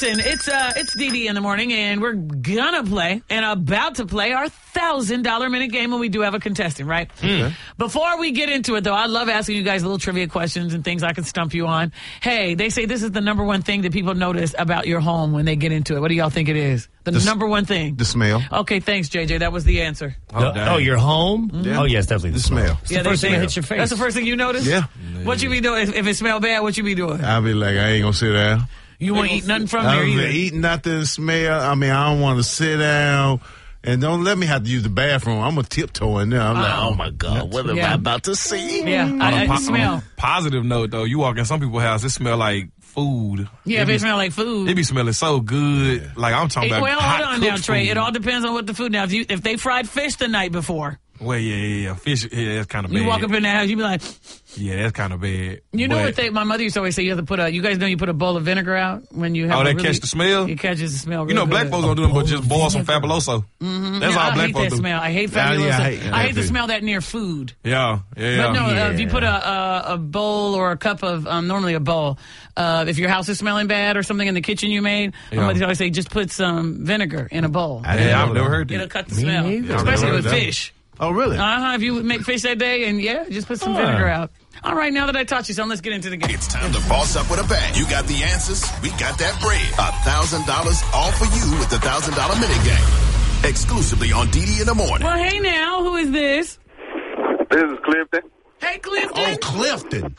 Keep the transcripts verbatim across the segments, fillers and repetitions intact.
It's uh, it's D D in the morning, and we're gonna play and about to play our thousand dollar minute game when we do have a contestant, right? Mm. Before we get into it, though, I love asking you guys little trivia questions and things I can stump you on. Hey, they say this is the number one thing that people notice about your home when they get into it. What do y'all think it is? The, the number one thing. The smell. Okay, thanks, J J. That was the answer. Oh, Oh, your home? Yeah. Oh, yes, definitely The the, smell. smell. It's Yeah, the first they thing that say- hits your face. That's the first thing you notice? Yeah. What you be doing? If, if it smell bad, what you be doing? I'll be like, I ain't gonna sit down. You won't eat nothing from I there don't either. eat nothing, smell. I mean, I don't want to sit down. And don't let me have to use the bathroom. I'm going to tiptoe in there. I'm like, oh, my God, what am Yeah. I about to see? Yeah, On I, a I po- smell. on a positive note, though, you walk in some people's house, it smell like food. Yeah, it if be, it smell like food. It be smelling so good. Like, I'm talking Hey, about well, hot hold on now, cooked Trey. food. It all depends on what the food. Now, if you if they fried fish the night before, Well, yeah, yeah, yeah. Fish, yeah, that's kind of bad. you walk up in the house, you be like, Yeah, that's kind of bad. you know But- what they? My mother used to always say, you have to put a. You guys know you put a bowl of vinegar out when you have. Oh, a that really, catch the smell? It catches the smell. You know, real black good. folks don't do them, but just boil some Fabuloso. Mm-hmm. That's Yeah, all I black hate folks that do. smell. I hate Yeah, Fabuloso. yeah, I I hate- hate, I to hate smell that near food. Yeah, yeah, yeah. But no, uh, if you Yeah. put a, a a bowl or a cup of um, normally a bowl, uh, if your house is smelling bad or something in the kitchen you made, Yeah. my mother always say just put some vinegar in a bowl. I didn't Yeah, know I've that. never heard It'll that. cut the Me smell, neither. especially I've with never heard that. fish. Oh, really? Uh huh. If you make fish that day, and yeah, just put some Oh. vinegar out. All right, now that I taught you something, let's get into the game. It's time to boss up with a bang. You got the answers. We got that bread. A thousand dollars all for you with the thousand dollar minute game. Exclusively on D D in the morning. Well, hey now, who is this? This is Clifton. Hey, Clifton. Oh, Clifton.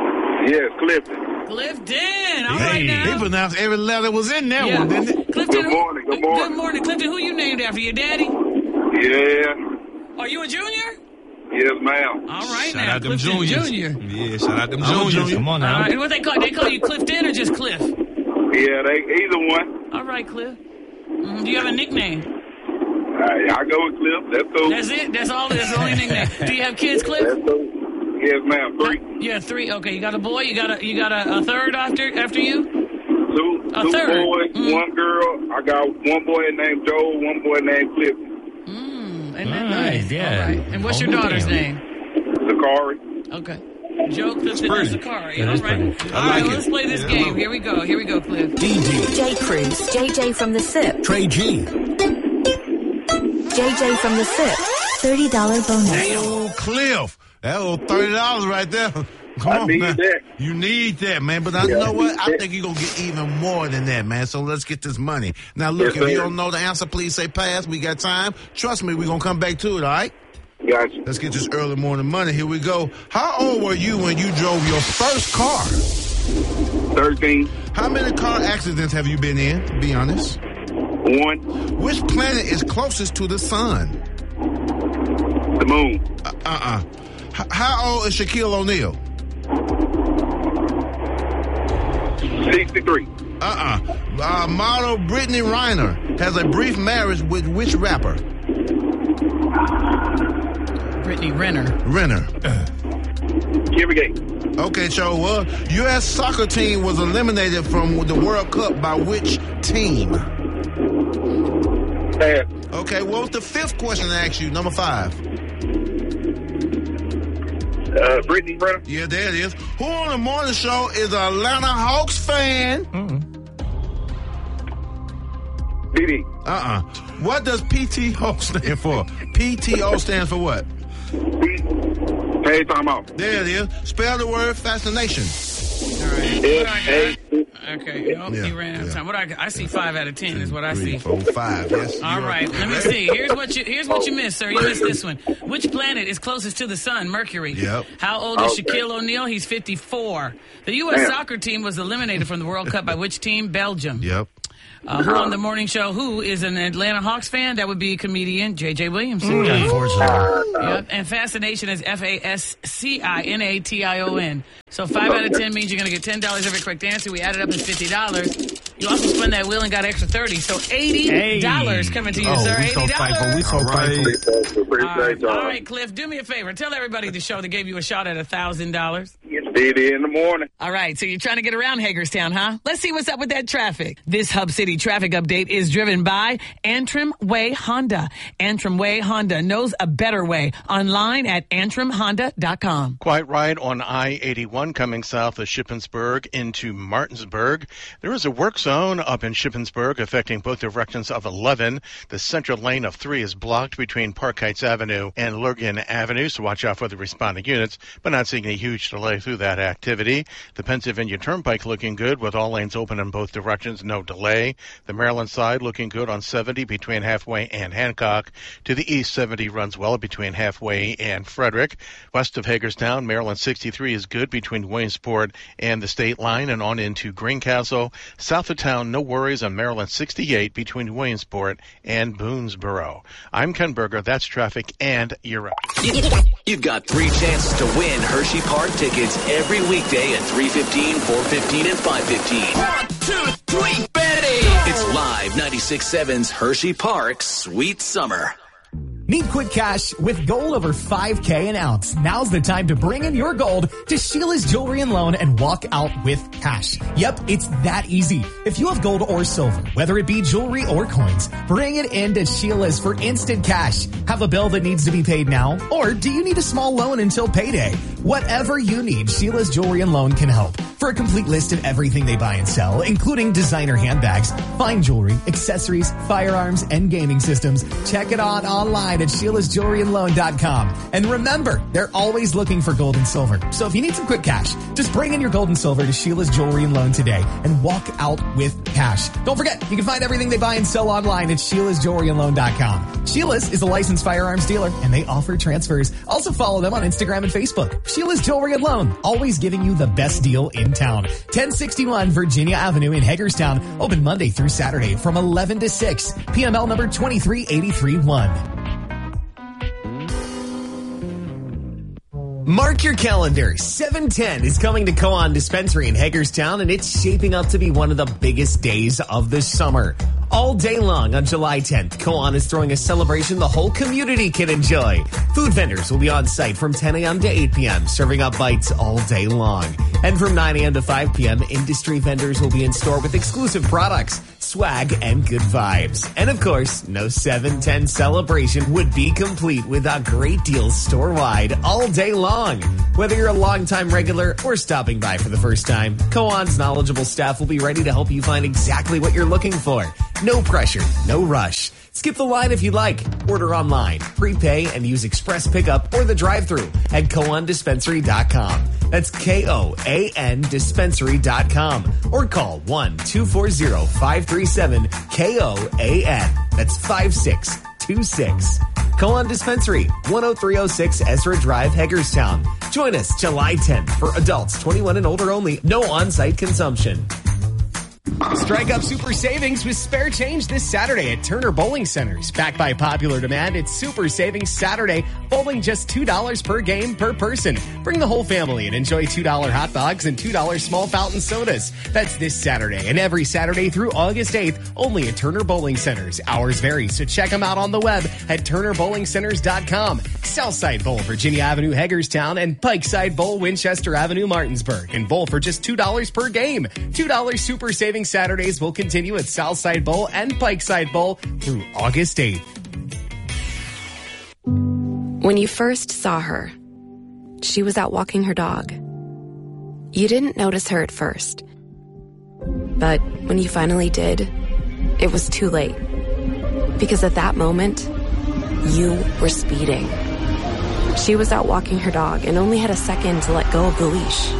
Yes, Clifton. Clifton. All Hey, right now. he pronounced every letter was in that Yeah. one, didn't it? Clifton. Good morning, good morning. Good morning, Clifton. Who you named after? Your daddy? Yeah. Are you a junior? Yes, ma'am. All right Shout now, out them Clifton juniors. Junior. Yeah, shout out them I'm a juniors. junior. Come on All now. right. What they call? They call you Clifton or just Cliff? Yeah, they either one. All right, Cliff. Mm, do you have a nickname? Uh, I go with Cliff. That's cool. That's it. That's all. That's the only nickname. Do you have kids, Cliff? That's cool. Yes, ma'am. Three. Yeah, three. Okay, you got a boy. You got a. You got a, a third after after you. Two, A two third. boys, Mm. one girl. I got one boy named Joel, one boy named Clifton. Mm, isn't that Nice, nice? yeah. All right. And what's your Hold it daughter's down. name? Zakari. Okay. Joe Clifton and Zakari. That All is right. pretty. All right. Let's play this game. Here we go. Here we go, Cliff. D D, J. Cruz, J J from the S I P, Trey G, J J from the S I P, thirty dollars bonus. Oh, Cliff. That old thirty dollars right there. Come I on, need man. that. You need that, man. But I Yeah, know I what? need I that. think you're going to get even more than that, man. So let's get this money. Now, look, Yes, if you sir. don't know the answer, please say pass. We got time. Trust me, we're going to come back to it, all right? Gotcha. Let's get this early morning money. Here we go. How old were you when you drove your first car? Thirteen. How many car accidents have you been in? To be honest. One. Which planet is closest to the sun? The moon. Uh uh. H- how old is Shaquille O'Neal? Sixty-three. Uh uh. Uh, model Brittany Reiner has a brief marriage with which rapper? Brittany Renner. Renner. Kevin Gates. Okay, Cho. Well, U S soccer team was eliminated from the World Cup by which team? Pass. Okay, what was the fifth question I asked you? Number five. Uh, Brittany Renner. Yeah, there it is. Who on the morning show is an Atlanta Hawks fan? D D. Uh-uh. What does P T O stand for? P T O stands for what? Pay time out. There it is. Spell the word fascination. All right. What I F got? A. Okay. Nope, Yeah, he ran out of yeah. time. What I got? I see five out of ten is what I Three, see. four, five. Yes. All you're right, let me see. Here's what you here's what you missed, sir. You missed this one. Which planet is closest to the sun? Mercury. Yep. How old is Okay. Shaquille O'Neal? He's fifty-four. The U S Damn. soccer team was eliminated from the World Cup by which team? Belgium. Yep. Uh, who on the morning show? Who is an Atlanta Hawks fan? That would be comedian J J Williamson. Unfortunately. Yep. And fascination is F A S C I N A T I O N. So five out of ten means you're going to get ten dollars every correct answer. We added up as fifty dollars. You also spun that wheel and got extra thirty. So eighty dollars Hey. coming to you, Oh, sir. we so eighty thankful. We dollars. so thankful. Appreciate All right. y'all. All right, Cliff, do me a favor. Tell everybody the show that gave you a shot at one thousand dollars. Yes, Did it in the morning. All right, so you're trying to get around Hagerstown, huh? Let's see what's up with that traffic. This Hub City traffic update is driven by Antrim Way Honda. Antrim Way Honda knows a better way. Online at antrim honda dot com. Quite right on I eighty-one coming south of Shippensburg into Martinsburg. There is a work zone up in Shippensburg affecting both directions of eleven. The central lane of three is blocked between Park Heights Avenue and Lurgan Avenue, so watch out for the responding units, but not seeing a huge delay through that activity. The Pennsylvania Turnpike looking good with all lanes open in both directions, no delay. The Maryland side looking good on seventy between Halfway and Hancock. To the east, seventy runs well between Halfway and Frederick. West of Hagerstown, Maryland sixty-three is good between Williamsport and the state line and on into Greencastle. South of town, no worries on Maryland sixty-eight between Williamsport and Boonesboro. I'm Ken Berger. That's traffic, and you're up. You've got three chances to win Hershey Park tickets every weekday at three fifteen, four fifteen, and five fifteen. One, two, three, Betty! It's live ninety-six point seven's Hershey Park Sweet Summer. Need quick cash with gold over five K an ounce? Now's the time to bring in your gold to Sheila's Jewelry and Loan and walk out with cash. Yep, it's that easy. If you have gold or silver, whether it be jewelry or coins, bring it in to Sheila's for instant cash. Have a bill that needs to be paid now? Or do you need a small loan until payday? Whatever you need, Sheila's Jewelry and Loan can help. For a complete list of everything they buy and sell, including designer handbags, fine jewelry, accessories, firearms, and gaming systems, check it out online at Sheila's Jewelry and Loan dot com. And remember, they're always looking for gold and silver. So if you need some quick cash, just bring in your gold and silver to Sheila's Jewelry and Loan today and walk out with cash. Don't forget, you can find everything they buy and sell online at Sheila's Jewelry and Loan dot com. Sheila's is a licensed firearms dealer, and they offer transfers. Also follow them on Instagram and Facebook. Sheila's Jewelry and Loan, always giving you the best deal in town. ten sixty-one Virginia Avenue in Hagerstown, open Monday through Saturday from eleven to six. P M L number two three eight three one. Mark your calendar. seven ten is coming to Koan Dispensary in Hagerstown, and it's shaping up to be one of the biggest days of the summer. All day long on July tenth, Koan is throwing a celebration the whole community can enjoy. Food vendors will be on site from ten a.m. to eight p.m., serving up bites all day long. And from nine a.m. to five p.m., industry vendors will be in store with exclusive products, swag, and good vibes. And of course, no seven ten celebration would be complete without great deals store-wide all day long. Whether you're a longtime regular or stopping by for the first time, Koan's knowledgeable staff will be ready to help you find exactly what you're looking for. No pressure, no rush. Skip the line if you'd like. Order online, prepay, and use express pickup or the drive-thru at koan dispensary dot com. That's K O A N dispensary dot com. Or call one two four zero, five three seven, K O A N. That's five six two six. Koan Dispensary, one oh three oh six Ezra Drive, Hagerstown. Join us July tenth for adults twenty-one and older only. No on-site consumption. Strike up super savings with spare change this Saturday at Turner Bowling Centers. Backed by popular demand, it's Super Savings Saturday. Bowling just two dollars per game per person. Bring the whole family and enjoy two dollar hot dogs and two dollar small fountain sodas. That's this Saturday and every Saturday through August eighth, only at Turner Bowling Centers. Hours vary, so check them out on the web at turner bowling centers dot com. Southside Bowl, Virginia Avenue, Hagerstown, and Pikeside Bowl, Winchester Avenue, Martinsburg. And bowl for just two dollars per game. two dollar Super Savings Saturdays will continue at Southside Bowl and Pikeside Bowl through August eighth. When you first saw her, she was out walking her dog. You didn't notice her at first. But when you finally did, it was too late. Because at that moment, you were speeding. She was out walking her dog and only had a second to let go of the leash.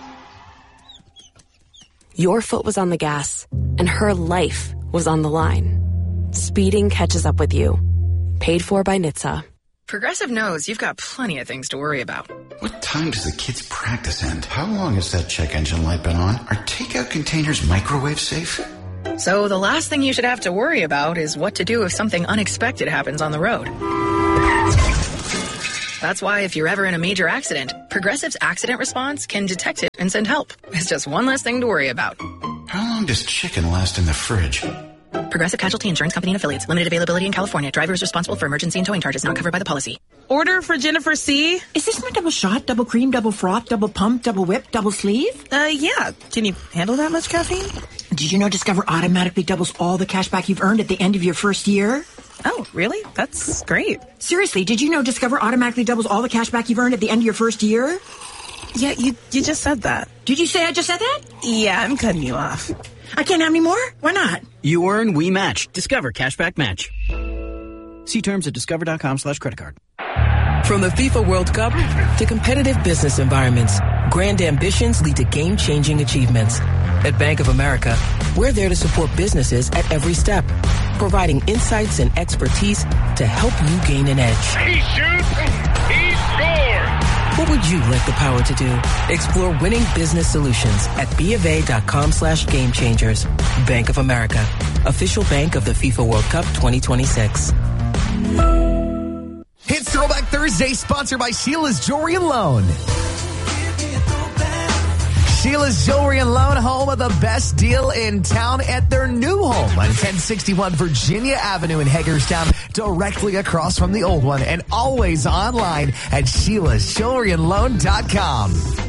Your foot was on the gas, and her life was on the line. Speeding catches up with you. Paid for by N H T S A. Progressive knows you've got plenty of things to worry about. What time does the kids' practice end? How long has that check engine light been on? Are takeout containers microwave safe? So the last thing you should have to worry about is what to do if something unexpected happens on the road. That's why if you're ever in a major accident, Progressive's accident response can detect it and send help. It's just one less thing to worry about. How long does chicken last in the fridge? Progressive Casualty Insurance Company and Affiliates. Limited availability in California. Driver is responsible for emergency and towing charges not covered by the policy. Order for Jennifer C. Is this my double shot, double cream, double froth, double pump, double whip, double sleeve? Uh, yeah. Can you handle that much caffeine? Did you know Discover automatically doubles all the cash back you've earned at the end of your first year? Oh, really? That's great. Seriously, did you know Discover automatically doubles all the cash back you've earned at the end of your first year? Yeah, you you just said that. Did you say I just said that? Yeah, I'm cutting you off. I can't have any more? Why not? You earn, we match. Discover Cashback Match. See terms at discover.com slash credit card. From the FIFA World Cup to competitive business environments, grand ambitions lead to game-changing achievements. At Bank of America, we're there to support businesses at every step, providing insights and expertise to help you gain an edge. He shoots, he scores! What would you like the power to do? Explore winning business solutions at BofA.com slash game changers. Bank of America, official bank of the FIFA World Cup twenty twenty-six. It's Throwback Thursday, sponsored by Sheila's Jewelry and Loan. Sheila's Jewelry and Loan, home of the best deal in town at their new home on ten sixty-one Virginia Avenue in Hagerstown, directly across from the old one, and always online at sheilas jewelry and loan dot com.